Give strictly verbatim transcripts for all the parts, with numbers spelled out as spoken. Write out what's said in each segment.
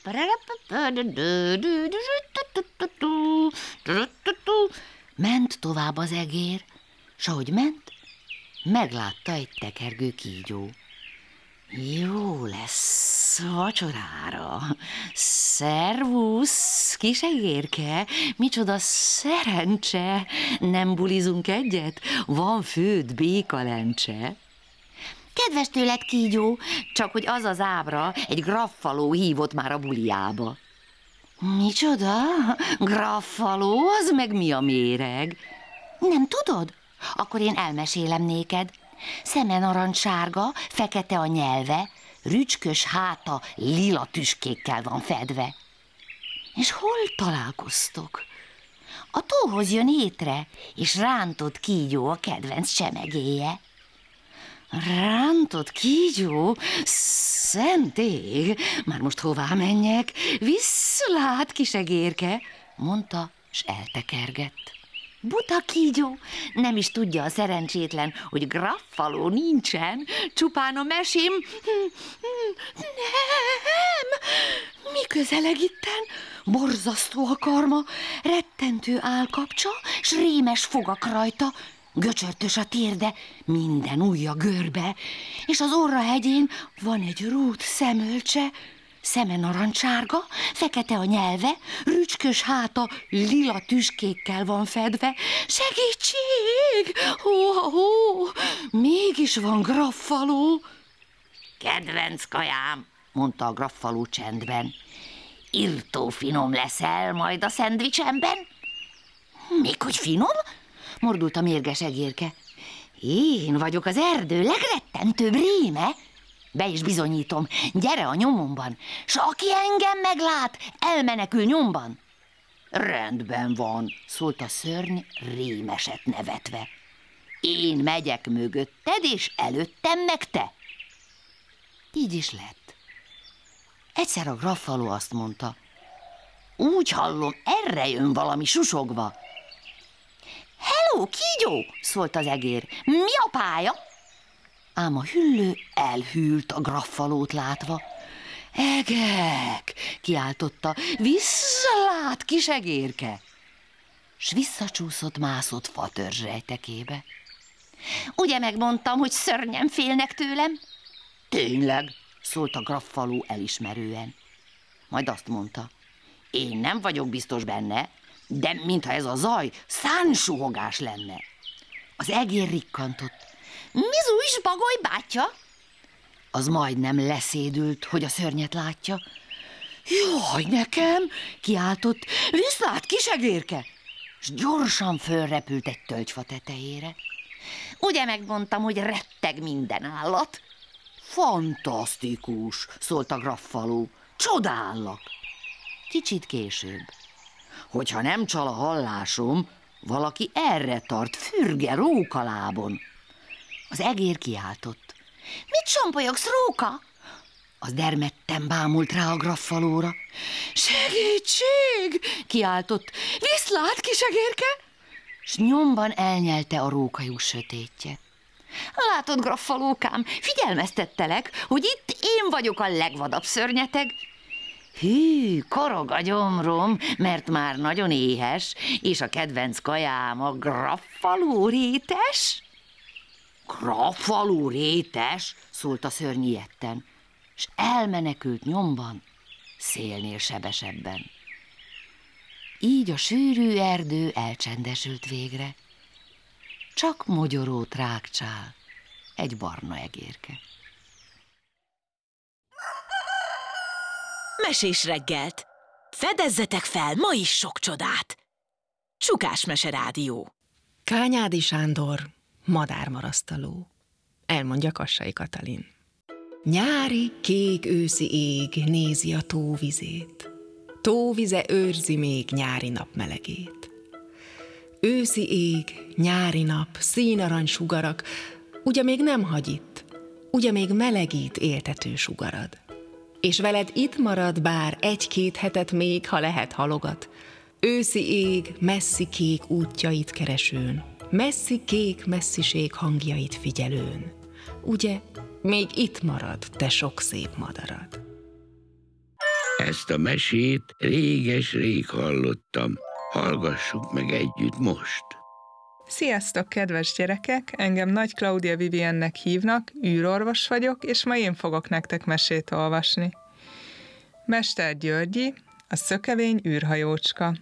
Ment tovább az egér, s ahogy ment, meglátta egy tekergő kígyó. Jó lesz vacsorára. Szervusz, kis egérke, micsoda szerencse. Nem bulizunk egyet? Van főtt békalencse. Kedves tőled, kígyó, csak hogy az az ábra, egy graffaló hívott már a buliába. Micsoda? Graffaló? Az meg mi a méreg? Nem tudod? Akkor én elmesélem néked. Szeme narancssárga, fekete a nyelve, rücskös háta lila tüskékkel van fedve. És hol találkoztok? A tóhoz jön étre, és rántott kígyó a kedvenc csemegéje. Rántott kígyó? Szent ég! Már most hová menjek? Viszlát, kis egérke! Mondta, s eltekergett. Buta kígyó, nem is tudja a szerencsétlen, hogy graffaló nincsen, csupán a mesém. Nem! Mi közeleg itten? Borzasztó a karma, rettentő állkapcsa, s rémes fogak rajta, göcsörtös a térde, minden ujja görbe, és az orrahegyén van egy rút szemölcse, szeme narancssárga, fekete a nyelve, rücskös háta lila tüskékkel van fedve. Segítség! Hó, hó, mégis van graffaló. Kedvenc kajám, mondta a graffaló csendben. Irtó finom leszel majd a szendvicsemben? Még hogy finom? Mordult a mérges egérke. Én vagyok az erdő legrettentőbb réme. Be is bizonyítom, gyere a nyomomban, s aki engem meglát, elmenekül nyomban. Rendben van, szólt a szörny rémeset nevetve. Én megyek mögötted, és előttem meg te. Így is lett. Egyszer a graffaló azt mondta, úgy hallom, erre jön valami susogva. Hello, kígyó, szólt az egér, mi a pálya? Ám a hüllő elhűlt a graffalót látva. Egek, kiáltotta, visszalát, kis egérke! S visszacsúszott, mászott fatörzs rejtekébe. Ugye megmondtam, hogy szörnyen félnek tőlem? Tényleg, szólt a graffaló elismerően. Majd azt mondta, én nem vagyok biztos benne, de mintha ez a zaj szánsuhogás lenne. Az egér rikkantott. Mizu is bagoly bátya? Az majdnem leszédült, hogy a szörnyet látja. Jaj, nekem, kiáltott, viszlát, kis egérke! S gyorsan fölrepült egy tölgyfa tetejére. Ugye megmondtam, hogy retteg minden állat? Fantasztikus, szólt a graffaló, csodállak. Kicsit később. Hogyha nem csal a hallásom, valaki erre tart, fürge rókalábon. Az egér kiáltott. Mit csampolyogsz, róka? Az dermedten bámult rá a graffalóra. Segítség! Kiáltott. Viszlát, kis egérke! S nyomban elnyelte a rókajú sötétje. Látod, graffalókám, figyelmeztettelek, hogy itt én vagyok a legvadabb szörnyeteg. Hű, korog a gyomrom, mert már nagyon éhes, és a kedvenc kajám a graffaló rétes. Graffaló rétes, szólt a szörny ijedten, s elmenekült nyomban, szélnél sebesebben. Így a sűrű erdő elcsendesült végre. Csak mogyorót rágcsál egy barna egérke. Mesés reggelt! Fedezzetek fel ma is sok csodát! Csukás Mese Rádió. Kányádi Sándor, madármarasztaló. Elmondja Kassai Katalin. Nyári, kék őszi ég nézi a tóvizét. Tóvize őrzi még nyári nap melegét. Őszi ég, nyári nap, színarany sugarak, ugye még nem hagy itt, ugye még melegít éltető sugarad. És veled itt marad bár egy-két hetet még, ha lehet halogat. Őszi ég, messzi kék útjait keresőn, messzi kék messziség hangjait figyelőn. Ugye, még itt marad, te sok szép madarad. Ezt a mesét réges-rég hallottam. Hallgassuk meg együtt most. Sziasztok, kedves gyerekek! Engem Nagy Klaudia Viviennek hívnak, űrorvos vagyok, és ma én fogok nektek mesét olvasni. Mester Györgyi, a szökevény űrhajócska.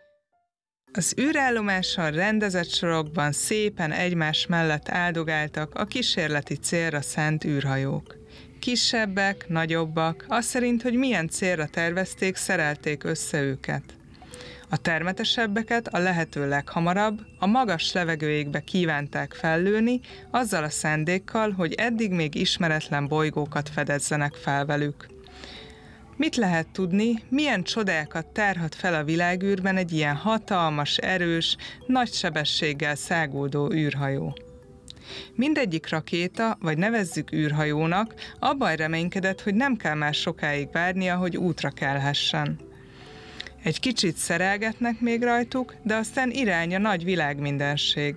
Az űrállomáson rendezett sorokban szépen egymás mellett áldogáltak a kísérleti célra szánt űrhajók. Kisebbek, nagyobbak, az szerint, hogy milyen célra tervezték, szerelték össze őket. A termetesebbeket a lehető leghamarabb a magas levegőjékbe kívánták fellőni, azzal a szándékkal, hogy eddig még ismeretlen bolygókat fedezzenek fel velük. Mit lehet tudni, milyen csodákat tárhat fel a világűrben egy ilyen hatalmas, erős, nagy sebességgel száguldó űrhajó? Mindegyik rakéta, vagy nevezzük űrhajónak, abban reménykedett, hogy nem kell már sokáig várnia, hogy útra kelhessen. Egy kicsit szerelgetnek még rajtuk, de aztán irány a nagy világmindenség.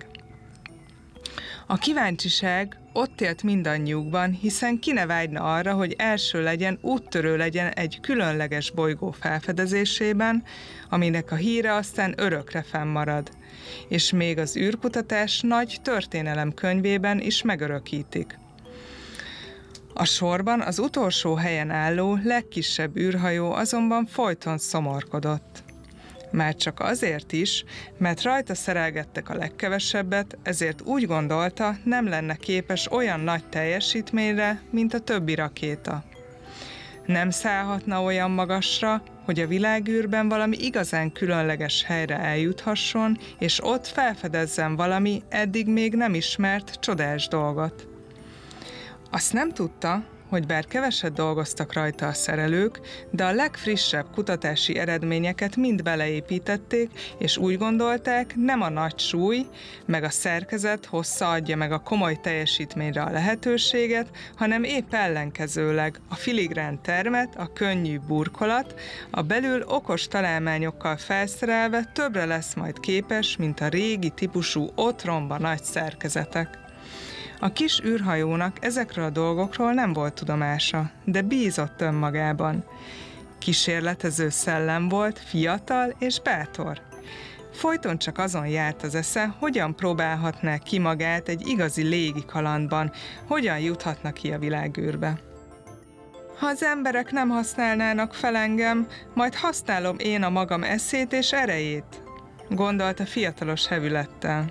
A kíváncsiság ott élt mindannyiukban, hiszen ki ne vágyna arra, hogy első legyen, úttörő legyen egy különleges bolygó felfedezésében, aminek a híre aztán örökre fennmarad, és még az űrkutatás nagy történelem könyvében is megörökítik. A sorban az utolsó helyen álló, legkisebb űrhajó azonban folyton szomorkodott. Már csak azért is, mert rajta szerelgettek a legkevesebbet, ezért úgy gondolta, nem lenne képes olyan nagy teljesítményre, mint a többi rakéta. Nem szállhatna olyan magasra, hogy a világűrben valami igazán különleges helyre eljuthasson, és ott felfedezzen valami eddig még nem ismert, csodás dolgot. Azt nem tudta, hogy bár keveset dolgoztak rajta a szerelők, de a legfrissebb kutatási eredményeket mind beleépítették, és úgy gondolták, nem a nagy súly, meg a szerkezet hossza adja meg a komoly teljesítményre a lehetőséget, hanem épp ellenkezőleg a filigrán termet, a könnyű burkolat, a belül okos találmányokkal felszerelve többre lesz majd képes, mint a régi típusú otromba nagy szerkezetek. A kis űrhajónak ezekről a dolgokról nem volt tudomása, de bízott önmagában. Kísérletező szellem volt, fiatal és bátor. Folyton csak azon járt az esze, hogyan próbálhatná ki magát egy igazi légi kalandban, hogyan juthatna ki a világűrbe. Ha az emberek nem használnának fel engem, majd használom én a magam eszét és erejét, gondolta fiatalos hevülettel.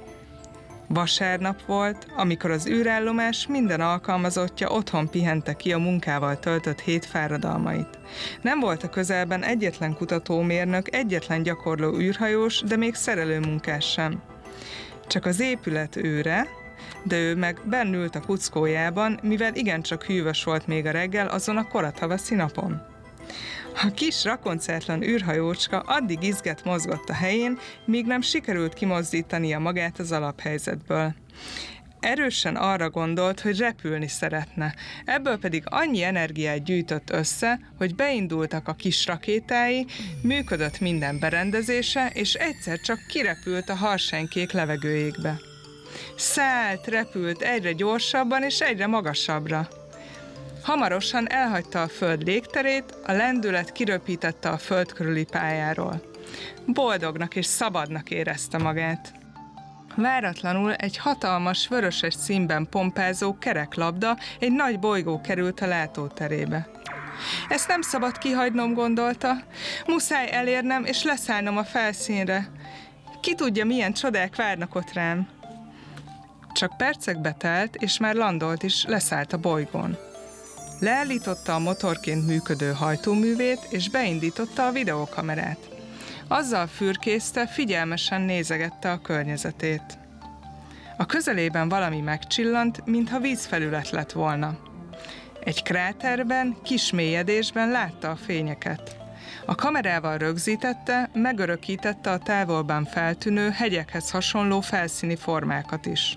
Vasárnap volt, amikor az űrállomás minden alkalmazottja otthon pihente ki a munkával töltött hét fáradalmait. Nem volt a közelben egyetlen kutatómérnök, egyetlen gyakorló űrhajós, de még szerelőmunkás sem. Csak az épület őre, de ő meg bennült a kuckójában, mivel igencsak hűvös volt még a reggel azon a koratavaszi napon. A kis rakoncátlan űrhajócska addig izget mozgott a helyén, míg nem sikerült kimozdítania magát az alaphelyzetből. Erősen arra gondolt, hogy repülni szeretne, ebből pedig annyi energiát gyűjtött össze, hogy beindultak a kis rakétái, működött minden berendezése, és egyszer csak kirepült a harsánykék levegőjékbe. Szállt, repült egyre gyorsabban és egyre magasabbra. Hamarosan elhagyta a föld légterét, a lendület kiröpítette a föld körüli pályáról. Boldognak és szabadnak érezte magát. Váratlanul egy hatalmas, vöröses színben pompázó kereklabda, egy nagy bolygó került a látóterébe. Ezt nem szabad kihagynom, gondolta. Muszáj elérnem és leszállnom a felszínre. Ki tudja, milyen csodák várnak ott rám. Csak percekbe telt, és már landolt is, leszállt a bolygón. Leállította a motorként működő hajtóművét, és beindította a videókamerát. Azzal fürkészte, figyelmesen nézegette a környezetét. A közelében valami megcsillant, mintha vízfelület lett volna. Egy kráterben, kis mélyedésben látta a fényeket. A kamerával rögzítette, megörökítette a távolban feltűnő, hegyekhez hasonló felszíni formákat is.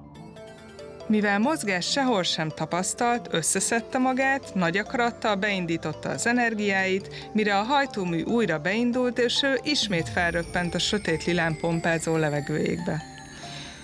Mivel mozgás sehol sem tapasztalt, összeszedte magát, nagy akarattal beindította az energiáit, mire a hajtómű újra beindult, és ő ismét felröppent a sötét lilán pompázó levegőjékbe.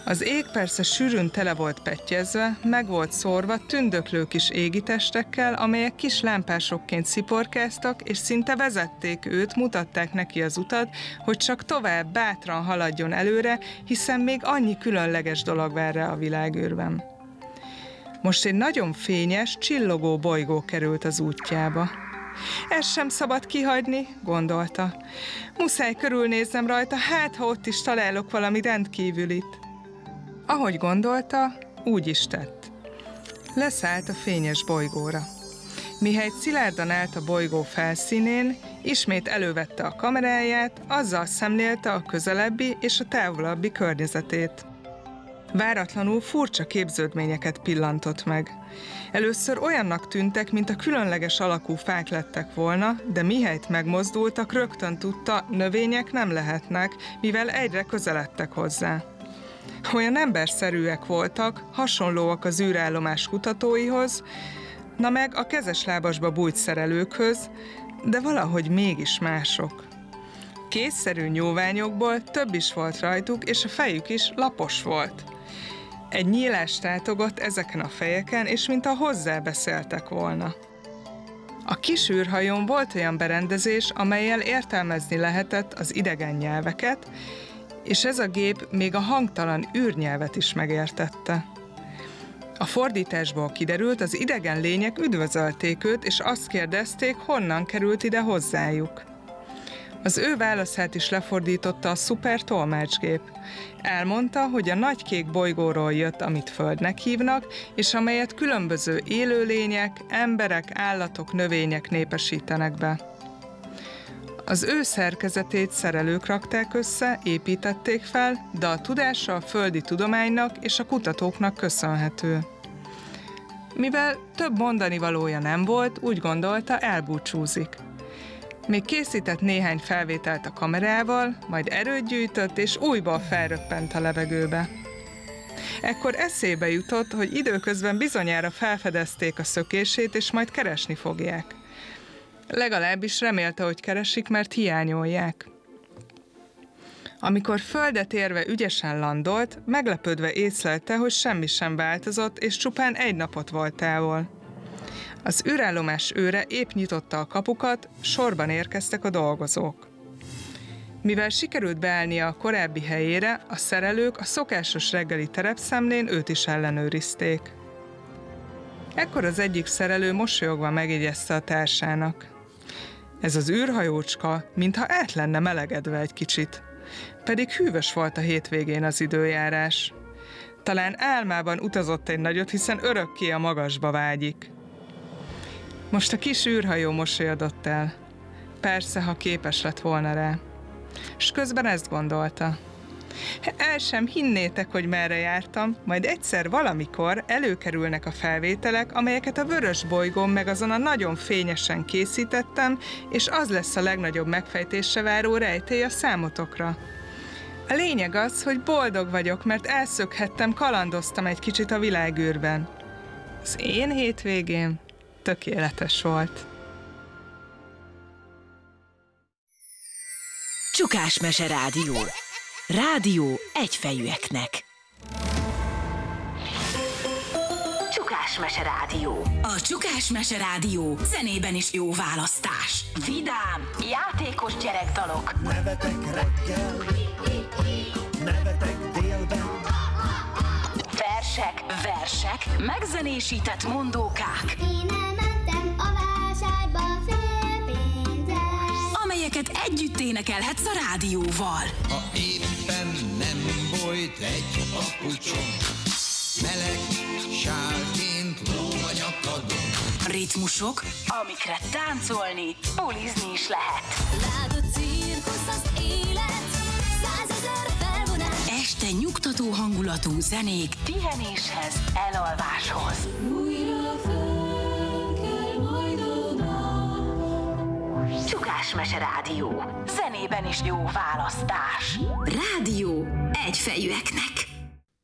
Az ég persze sűrűn tele volt pettyezve, meg volt szórva tündöklő kis égitestekkel, amelyek kis lámpásokként sziporkáztak, és szinte vezették őt, mutatták neki az utat, hogy csak tovább bátran haladjon előre, hiszen még annyi különleges dolog vár rá a világűrben. Most egy nagyon fényes, csillogó bolygó került az útjába. Ezt sem szabad kihagyni, gondolta. Muszáj körülnéznem rajta, hát ha ott is találok valami rendkívülit. Ahogy gondolta, úgy is tett. Leszállt a fényes bolygóra. Mihelyt szilárdan állt a bolygó felszínén, ismét elővette a kameráját, azzal szemlélte a közelebbi és a távolabbi környezetét. Váratlanul furcsa képződményeket pillantott meg. Először olyannak tűntek, mint a különleges alakú fák lettek volna, de mihelyt megmozdultak, rögtön tudta, növények nem lehetnek, mivel egyre közeledtek hozzá. Olyan emberszerűek voltak, hasonlóak az űrállomás kutatóihoz, na meg a kezeslábasba bújt szerelőkhöz, de valahogy mégis mások. Készszerű nyúlványokból több is volt rajtuk, és a fejük is lapos volt. Egy nyílás tátogott ezeken a fejeken, és mintha hozzá beszéltek volna. A kis űrhajón volt olyan berendezés, amellyel értelmezni lehetett az idegen nyelveket, és ez a gép még a hangtalan űrnyelvet is megértette. A fordításból kiderült, az idegen lények üdvözölték őt, és azt kérdezték, honnan került ide hozzájuk. Az ő válaszát is lefordította a szuper tolmácsgép. Elmondta, hogy a nagy kék bolygóról jött, amit Földnek hívnak, és amelyet különböző élőlények, emberek, állatok, növények népesítenek be. Az ő szerkezetét szerelők rakták össze, építették fel, de a tudása a földi tudománynak és a kutatóknak köszönhető. Mivel több mondani valója nem volt, úgy gondolta, elbúcsúzik. Még készített néhány felvételt a kamerával, majd erőt gyűjtött, és újból felröppent a levegőbe. Ekkor eszébe jutott, hogy időközben bizonyára felfedezték a szökését, és majd keresni fogják. Legalábbis remélte, hogy keresik, mert hiányolják. Amikor földet érve ügyesen landolt, meglepődve észlelte, hogy semmi sem változott, és csupán egy napot volt távol. Az űrállomás őre épp nyitotta a kapukat, sorban érkeztek a dolgozók. Mivel sikerült beállnia a korábbi helyére, a szerelők a szokásos reggeli terepszemlén őt is ellenőrizték. Ekkor az egyik szerelő mosolyogva megjegyezte a társának. Ez az űrhajócska, mintha át lenne melegedve egy kicsit. Pedig hűvös volt a hétvégén az időjárás. Talán álmában utazott egy nagyot, hiszen örökké a magasba vágyik. Most a kis űrhajó mosolyodott el. Persze, ha képes lett volna rá. S közben ezt gondolta. El sem hinnétek, hogy merre jártam, majd egyszer valamikor előkerülnek a felvételek, amelyeket a vörös bolygón meg azon a nagyon fényesen készítettem, és az lesz a legnagyobb megfejtésre váró rejtély a számotokra. A lényeg az, hogy boldog vagyok, mert elszökhettem, kalandoztam egy kicsit a világűrben. Az én hétvégém tökéletes volt. Csukásmese Rádió. Rádió egyfejűeknek. Csukásmese Rádió. A Csukásmese Rádió zenében is jó választás. Vidám, játékos gyerekdalok. Nevetek reggel, nevetek délben. Versek, versek, megzenésített mondókák. Én elmentem a vásárba fél pénzes, amelyeket együtt énekelhetsz a rádióval. Ha éppen nem bojt egy papucsom, meleg sálként ló a nyakadon. Ritmusok, amikre táncolni, bulizni is lehet. rádió cirkusz az élet, százezer felvonás. Este nyugtató hangulatú zenék pihenéshez, elalváshoz. Újra fel kell majd oda. Csukásmese Rádió. Zenében is jó választás. Rádió egyfejűeknek.